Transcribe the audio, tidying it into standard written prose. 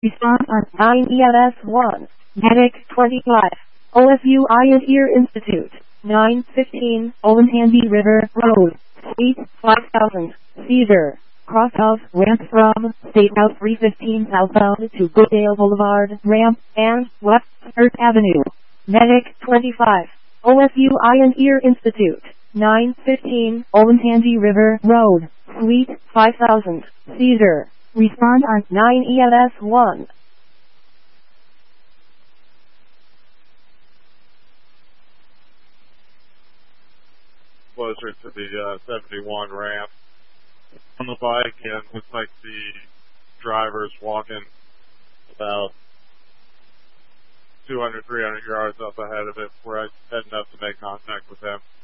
Respond on 9 EMS 1. Medic 25. OSU Eye and Ear Institute. 915 Olentangy River Road. Suite 5000. Seizure. Cross of ramp from State Route 315 southbound to Goodale Boulevard ramp and West 3rd Avenue. Medic 25. OSU Eye and Ear Institute. 915 Olentangy River Road. Suite 5000. Seizure. Respond on 9 EMS 1. Closer to the 71 ramp on the bike, and looks like the driver's walking about 200, 300 yards up ahead of it. We're heading up to make contact with them.